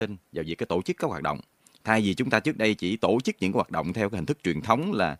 vào việc cái tổ chức các hoạt động. Thay vì chúng ta trước đây chỉ tổ chức những cái hoạt động theo cái hình thức truyền thống là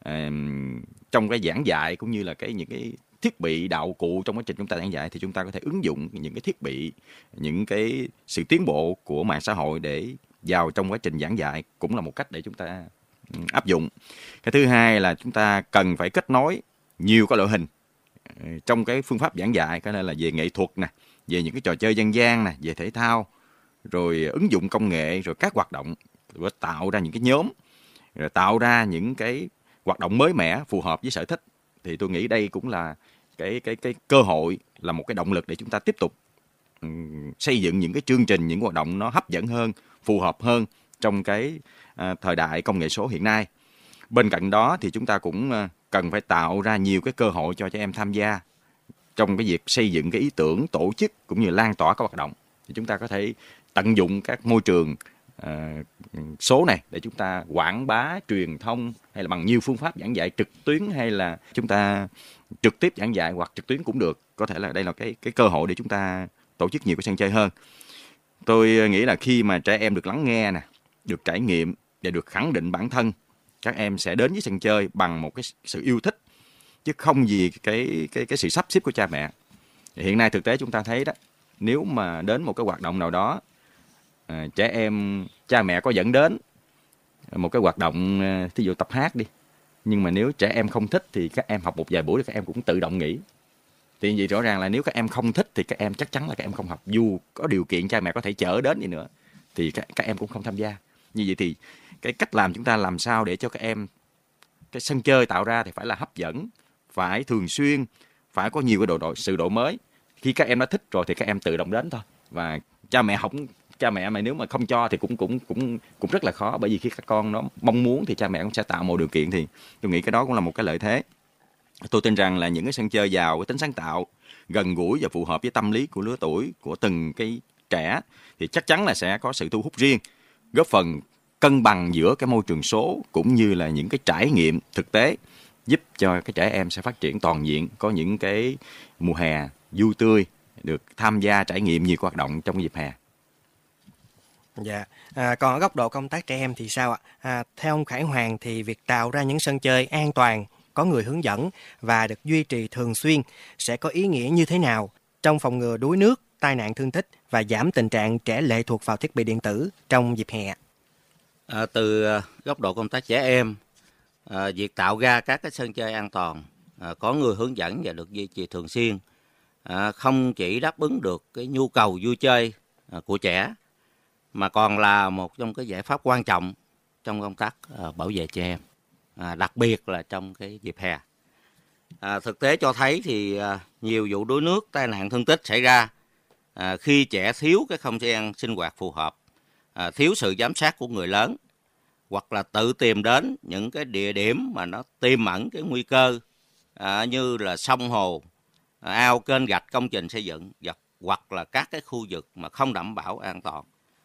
trong cái giảng dạy cũng như là những cái thiết bị đạo cụ trong quá trình chúng ta giảng dạy, thì chúng ta có thể ứng dụng những cái thiết bị, những cái sự tiến bộ của mạng xã hội để vào trong quá trình giảng dạy, cũng là một cách để chúng ta áp dụng. Cái thứ hai là chúng ta cần phải kết nối nhiều cái loại hình trong cái phương pháp giảng dạy, cái này là về nghệ thuật nè, về những cái trò chơi dân gian nè, về thể thao, rồi ứng dụng công nghệ, rồi các hoạt động, rồi tạo ra những cái nhóm, rồi tạo ra những cái hoạt động mới mẻ phù hợp với sở thích. Thì tôi nghĩ đây cũng là cái cơ hội, là một cái động lực để chúng ta tiếp tục xây dựng những cái chương trình, những hoạt động nó hấp dẫn hơn, phù hợp hơn trong cái thời đại công nghệ số hiện nay. Bên cạnh đó thì chúng ta cũng cần phải tạo ra nhiều cái cơ hội cho trẻ em tham gia trong cái việc xây dựng cái ý tưởng, tổ chức cũng như lan tỏa các hoạt động. Thì chúng ta có thể tận dụng các môi trường số này để chúng ta quảng bá, truyền thông, hay là bằng nhiều phương pháp giảng dạy trực tuyến, hay là chúng ta trực tiếp giảng dạy hoặc trực tuyến cũng được. Có thể là đây là cái cơ hội để chúng ta tổ chức nhiều cái sân chơi hơn. Tôi nghĩ là khi mà trẻ em được lắng nghe nè, được trải nghiệm và được khẳng định bản thân, các em sẽ đến với sân chơi bằng một cái sự yêu thích, chứ không vì cái sự sắp xếp của cha mẹ. Hiện nay thực tế chúng ta thấy đó, nếu mà đến một cái hoạt động nào đó, trẻ em, cha mẹ có dẫn đến một cái hoạt động, thí dụ tập hát đi, nhưng mà nếu trẻ em không thích thì các em học một vài buổi thì các em cũng tự động nghỉ. Thì vậy rõ ràng là nếu các em không thích thì các em chắc chắn là các em không học, dù có điều kiện cha mẹ có thể chở đến đi nữa thì các em cũng không tham gia. Như vậy thì cái cách làm chúng ta làm sao để cho các em, cái sân chơi tạo ra thì phải là hấp dẫn, phải thường xuyên, phải có nhiều cái sự đổi mới. Khi các em đã thích rồi thì các em tự động đến thôi. Và cha mẹ mà nếu mà không cho thì cũng rất là khó, bởi vì khi các con nó mong muốn thì cha mẹ cũng sẽ tạo mọi điều kiện. Thì tôi nghĩ cái đó cũng là một cái lợi thế. Tôi tin rằng là những cái sân chơi giàu cái tính sáng tạo, gần gũi và phù hợp với tâm lý của lứa tuổi của từng cái trẻ thì chắc chắn là sẽ có sự thu hút riêng, góp phần cân bằng giữa cái môi trường số cũng như là những cái trải nghiệm thực tế, giúp cho cái trẻ em sẽ phát triển toàn diện, có những cái mùa hè vui tươi, được tham gia trải nghiệm nhiều hoạt động trong dịp hè. Dạ. Còn ở góc độ công tác trẻ em thì sao ạ? Theo ông Khải Hoàng thì việc tạo ra những sân chơi an toàn, có người hướng dẫn và được duy trì thường xuyên sẽ có ý nghĩa như thế nào trong phòng ngừa đuối nước, tai nạn thương tích và giảm tình trạng trẻ lệ thuộc vào thiết bị điện tử trong dịp hè? Từ góc độ công tác trẻ em, việc tạo ra các cái sân chơi an toàn, có người hướng dẫn và được duy trì thường xuyên, không chỉ đáp ứng được cái nhu cầu vui chơi của trẻ, mà còn là một trong cái giải pháp quan trọng trong công tác bảo vệ trẻ em, đặc biệt là trong cái dịp hè. Thực tế cho thấy thì nhiều vụ đuối nước, tai nạn thương tích xảy ra khi trẻ thiếu cái không gian sinh hoạt phù hợp, thiếu sự giám sát của người lớn, hoặc là tự tìm đến những cái địa điểm mà nó tiềm ẩn cái nguy cơ như là sông hồ, ao, kênh rạch, công trình xây dựng, hoặc là các cái khu vực mà không đảm bảo an toàn.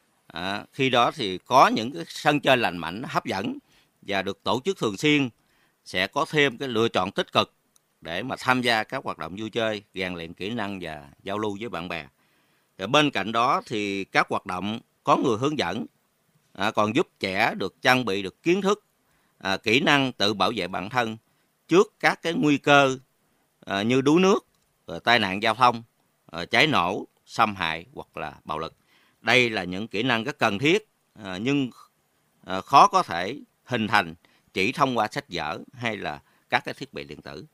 Khi đó thì có những cái sân chơi lành mạnh, hấp dẫn và được tổ chức thường xuyên sẽ có thêm cái lựa chọn tích cực để mà tham gia các hoạt động vui chơi, rèn luyện kỹ năng và giao lưu với bạn bè. Và bên cạnh đó thì các hoạt động có người hướng dẫn còn giúp trẻ được trang bị được kiến thức, kỹ năng tự bảo vệ bản thân trước các cái nguy cơ như đuối nước, tai nạn giao thông, cháy nổ, xâm hại hoặc là bạo lực. Đây là những kỹ năng rất cần thiết nhưng khó có thể hình thành chỉ thông qua sách vở hay là các cái thiết bị điện tử.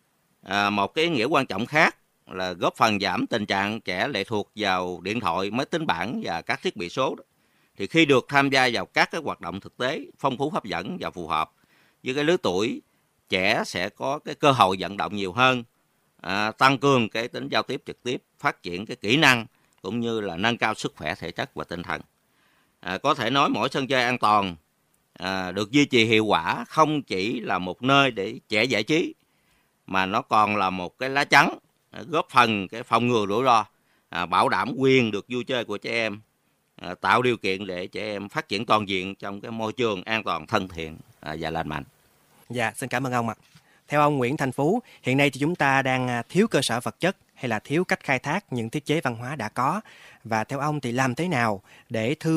Một cái ý nghĩa quan trọng khác là góp phần giảm tình trạng trẻ lệ thuộc vào điện thoại, máy tính bảng và các thiết bị số đó. Thì khi được tham gia vào các cái hoạt động thực tế phong phú, hấp dẫn và phù hợp với cái lứa tuổi, trẻ sẽ có cái cơ hội vận động nhiều hơn, tăng cường cái tính giao tiếp trực tiếp, phát triển cái kỹ năng cũng như là nâng cao sức khỏe thể chất và tinh thần. Có thể nói mỗi sân chơi an toàn được duy trì hiệu quả không chỉ là một nơi để trẻ giải trí, mà nó còn là một cái lá chắn góp phần cái phòng ngừa rủi ro, bảo đảm quyền được vui chơi của trẻ em, tạo điều kiện để trẻ em phát triển toàn diện trong cái môi trường an toàn, thân thiện và lành mạnh. Dạ, xin cảm ơn ông ạ. Theo ông Nguyễn Thành Phú, hiện nay thì chúng ta đang thiếu cơ sở vật chất hay là thiếu cách khai thác những thiết chế văn hóa đã có, và theo ông thì làm thế nào để thư